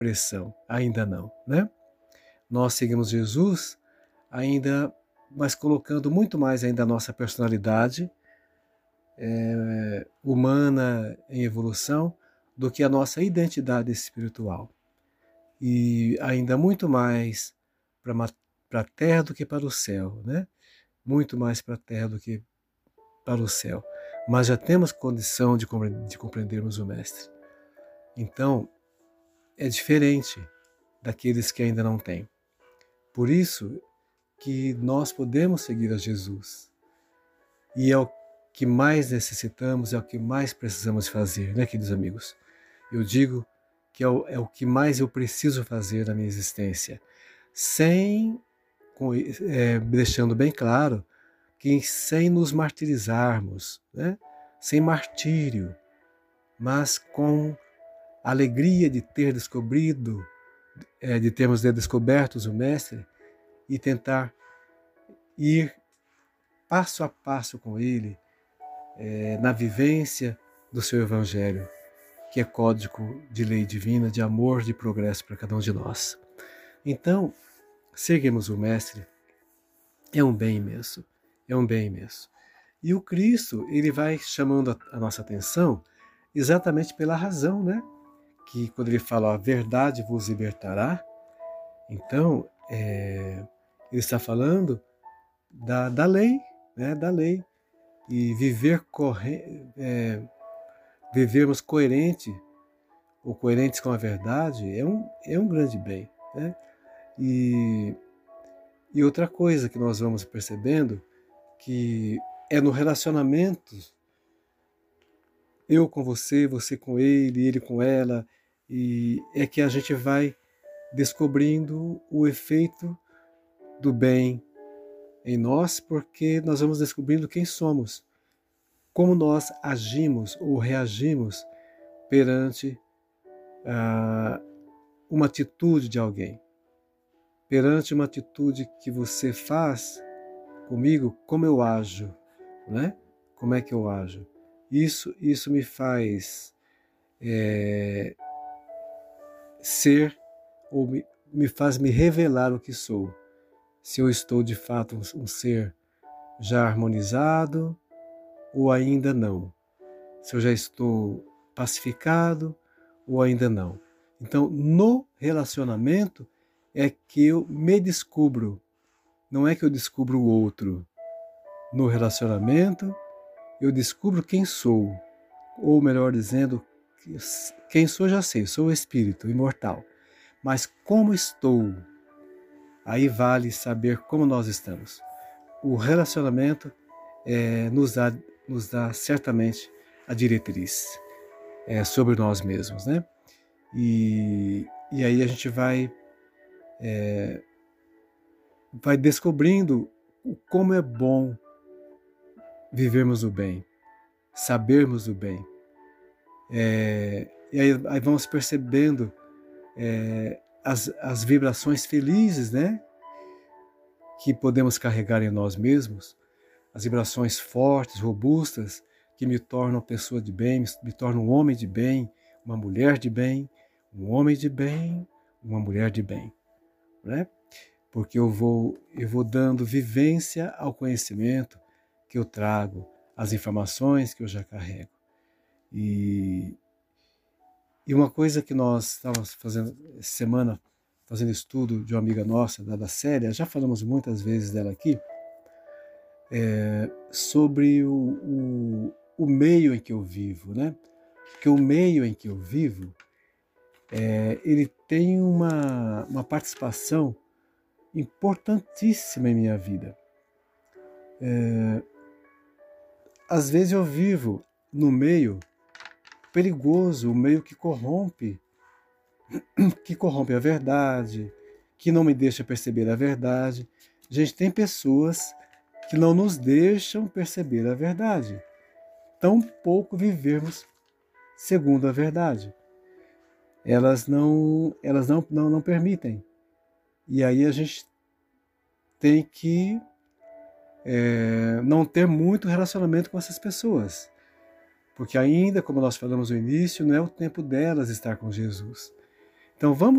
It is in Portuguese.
pressão, ainda não, né? Nós seguimos Jesus ainda, mas colocando muito mais ainda a nossa personalidade humana em evolução do que a nossa identidade espiritual. E ainda muito mais para a terra do que para o céu, né? Muito mais para a terra do que para o céu. Mas já temos condição de compreendermos o Mestre. Então, é diferente daqueles que ainda não têm. Por isso que nós podemos seguir a Jesus. E é o que mais necessitamos, é o que mais precisamos fazer, né, queridos amigos? Eu digo que é o que mais eu preciso fazer na minha existência, deixando bem claro que sem nos martirizarmos, né? Sem martírio, mas com a alegria de ter descobrido, de termos descobertos o Mestre e tentar ir passo a passo com ele na vivência do seu Evangelho, que é código de lei divina, de amor, de progresso para cada um de nós. Então, seguirmos o Mestre é um bem imenso, é um bem imenso. E o Cristo, ele vai chamando a nossa atenção exatamente pela razão, né? Que quando ele fala, a verdade vos libertará, então, ele está falando da lei, né? Da lei. E vivermos coerentes com a verdade é um grande bem, né? E outra coisa que nós vamos percebendo, que é no relacionamento, eu com você, você com ele com ela, e é que a gente vai descobrindo o efeito do bem em nós, porque nós vamos descobrindo quem somos, como nós agimos ou reagimos perante uma atitude de alguém, perante uma atitude que você faz comigo, como eu ajo, né? Como é que eu ajo? Isso me faz ser, ou me faz me revelar o que sou. Se eu estou de fato um ser já harmonizado ou ainda não. Se eu já estou pacificado ou ainda não. Então, no relacionamento é que eu me descubro. Não é que eu descubro o outro. No relacionamento, eu descubro quem sou. Ou melhor dizendo, quem sou já sei, sou o espírito imortal. Mas como estou? Aí vale saber como nós estamos. O relacionamento nos dá certamente a diretriz sobre nós mesmos, né? E aí a gente vai descobrindo como é bom vivermos o bem, sabermos o bem. E aí vamos percebendo as vibrações felizes, né? Que podemos carregar em nós mesmos, as vibrações fortes, robustas, que me tornam pessoa de bem, me tornam um homem de bem, uma mulher de bem, um homem de bem, uma mulher de bem, né? Porque eu vou dando vivência ao conhecimento que eu trago, às informações que eu já carrego. E uma coisa que nós estávamos fazendo essa semana, fazendo estudo de uma amiga nossa, da Célia, já falamos muitas vezes dela aqui, sobre o meio em que eu vivo, né? Porque o meio em que eu vivo, ele tem uma participação importantíssima em minha vida. Às vezes eu vivo no meio perigoso, o meio que corrompe a verdade, que não me deixa perceber a verdade. Gente, tem pessoas que não nos deixam perceber a verdade. Tão pouco vivermos segundo a verdade. Elas não permitem. E aí a gente tem que não ter muito relacionamento com essas pessoas. Porque ainda, como nós falamos no início, não é o tempo delas estar com Jesus. Então vamos